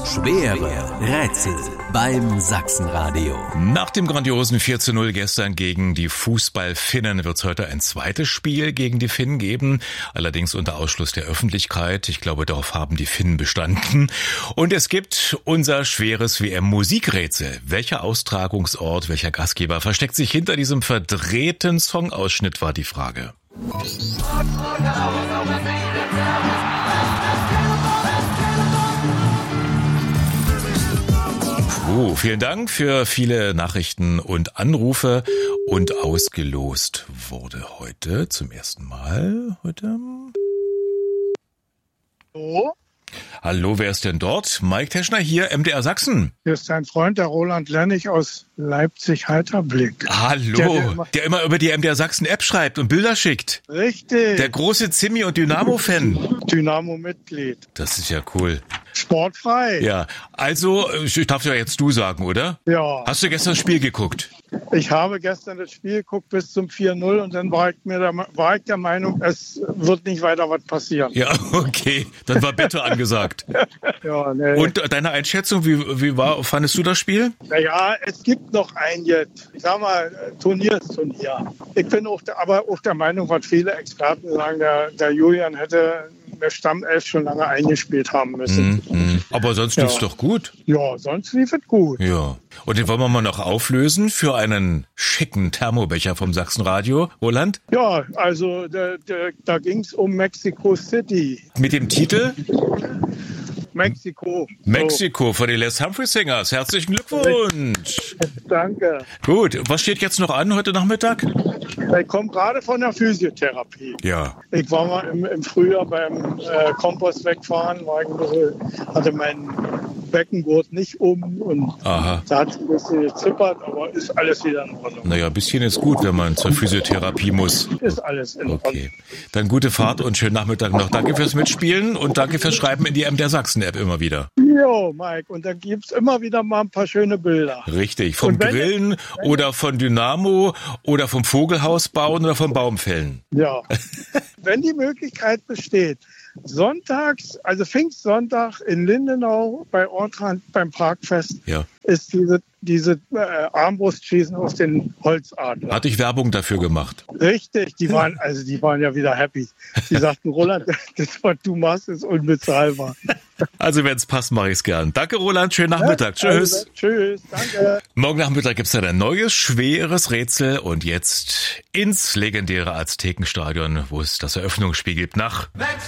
Schwere Rätsel beim Sachsenradio. Nach dem grandiosen 4:0 gestern gegen die Fußballfinnen wird es heute ein zweites Spiel gegen die Finnen geben. Allerdings unter Ausschluss der Öffentlichkeit. Ich glaube, darauf haben die Finnen bestanden. Und es gibt unser schweres WM-Musikrätsel. Welcher Austragungsort, welcher Gastgeber versteckt sich hinter diesem verdrehten Songausschnitt, war die Frage. Vielen Dank für viele Nachrichten und Anrufe. Und ausgelost wurde heute zum ersten Mal. Hallo? Hallo, wer ist denn dort? Mike Teschner hier, MDR Sachsen. Hier ist dein Freund, der Roland Lennig aus Leipzig-Heiterblick. Hallo, der immer über die MDR Sachsen-App schreibt und Bilder schickt. Richtig. Der große Zimmi- und Dynamo-Fan. Dynamo-Mitglied. Das ist ja cool. Sportfrei. Ja, also, ich darf ja jetzt du sagen, oder? Ja. Hast du gestern das Spiel geguckt? Ich habe gestern das Spiel geguckt bis zum 4:0 und dann war ich der Meinung, es wird nicht weiter was passieren. Ja, okay. Dann war Bette angesagt. Ja, nee. Und deine Einschätzung, fandest du das Spiel? Naja, es gibt noch ein jetzt, ich sag mal, Turnier ist Turnier. Ich bin aber auch der Meinung, was viele Experten sagen, der Julian hätte der Stammelf schon lange eingespielt haben müssen. Aber sonst lief's doch gut. Ja, sonst lief es gut. Ja. Und den wollen wir mal noch auflösen für einen schicken Thermobecher vom Sachsenradio. Roland? Ja, also da ging es um Mexico City. Mit dem Titel? Mexiko von den Les Humphrey Singers. Herzlichen Glückwunsch. Danke. Gut, was steht jetzt noch an heute Nachmittag? Ich komme gerade von der Physiotherapie. Ja. Ich war mal im Frühjahr beim Kompost wegfahren, hatte meinen Beckengurt nicht um und da hat es ein bisschen gezippert, aber ist alles wieder in Ordnung. Naja, ein bisschen ist gut, wenn man zur Physiotherapie muss. Ist alles in Ordnung. Okay, dann gute Fahrt und schönen Nachmittag noch. Danke fürs Mitspielen und danke fürs Schreiben in die MDR Sachsen-App immer wieder. Jo, Mike, und dann gibt's immer wieder mal ein paar schöne Bilder. Richtig, vom Grillen oder von Dynamo oder vom Vogelhaus bauen oder vom Baumfällen. Ja, wenn die Möglichkeit besteht, sonntags, also Pfingstsonntag in Lindenau bei Ortrand beim Parkfest, ist diese Armbrustschießen auf den Holzadler. Hatte ich Werbung dafür gemacht? Richtig, die waren ja wieder happy. Die sagten, Roland, das, was du machst, ist unbezahlbar. Also wenn es passt, mache ich es gern. Danke, Roland, schönen Nachmittag. Tschüss. Also, tschüss, danke. Morgen Nachmittag gibt's dann ein neues, schweres Rätsel und jetzt ins legendäre Aztekenstadion, wo es das Eröffnungsspiel gibt nach